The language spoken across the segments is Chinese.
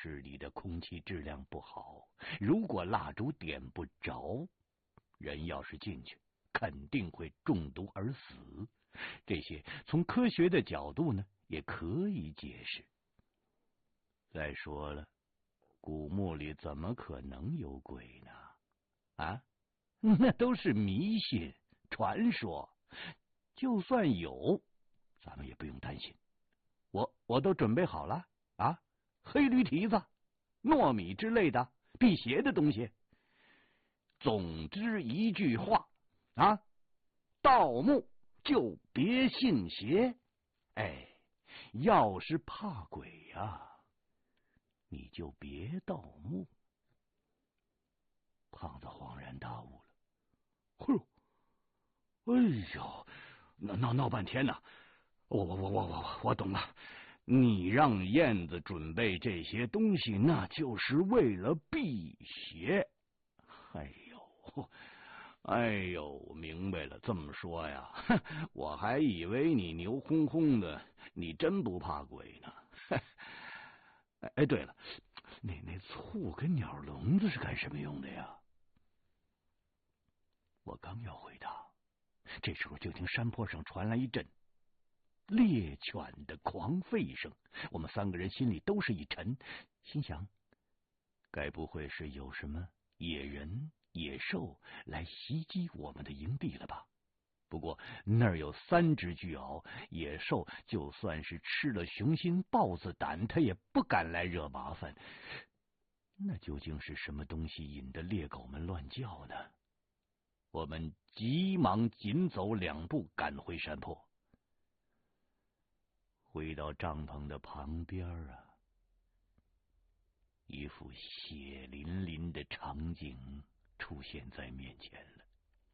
室里的空气质量不好，如果蜡烛点不着，人要是进去，肯定会中毒而死。这些从科学的角度呢，也可以解释。再说了，古墓里怎么可能有鬼呢？啊，那都是迷信传说，就算有，咱们也不用担心。我都准备好了啊，黑驴蹄子、糯米之类的辟邪的东西。总之一句话啊，盗墓就别信邪。哎，要是怕鬼呀，你就别盗墓。胖子恍然大悟了，哎呦，闹半天呢，我懂了。你让燕子准备这些东西，那就是为了辟邪。哎呦，明白了。这么说呀，我还以为你牛哄哄的，你真不怕鬼呢。哎，对了，那醋跟鸟笼子是干什么用的呀？我刚要回答，这时候就听山坡上传来一阵猎犬的狂吠声。我们三个人心里都是一沉，心想，该不会是有什么野人野兽来袭击我们的营地了吧？不过那儿有3只巨鳌，野兽就算是吃了雄心豹子胆，他也不敢来惹麻烦。那究竟是什么东西引得猎狗们乱叫呢？我们急忙紧走2步赶回山坡。回到帐篷的旁边啊，一幅血淋淋的场景出现在面前了。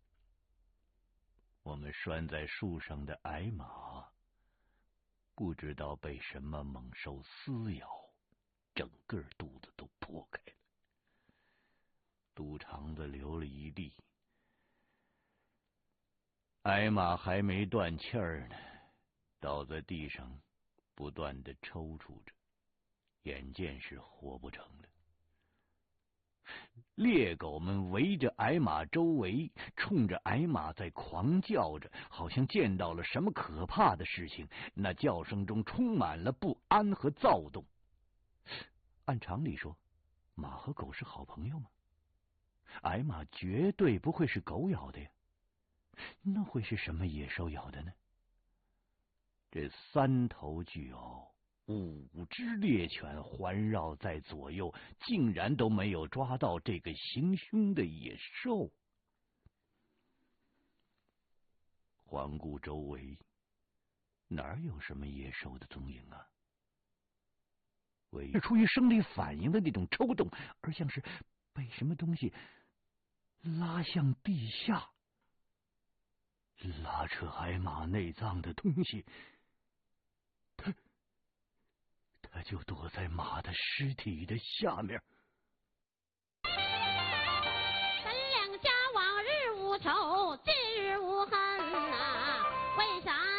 我们拴在树上的矮马，不知道被什么猛兽撕咬，整个肚子都破开了，肚肠子流了一地。矮马还没断气儿呢，倒在地上不断的抽搐着，眼见是活不成了。猎狗们围着矮马周围，冲着矮马在狂叫着，好像见到了什么可怕的事情。那叫声中充满了不安和躁动。按常理说，马和狗是好朋友吗？矮马绝对不会是狗咬的呀，那会是什么野兽咬的呢？这3头巨鳌，5只猎犬环绕在左右，竟然都没有抓到这个行凶的野兽。环顾周围，哪有什么野兽的踪影啊？唯是出于生理反应的那种抽动，而像是被什么东西拉向地下。拉扯矮马内脏的东西，他就躲在马的尸体的下面。 本两家往日无仇，近日无恨啊，为啥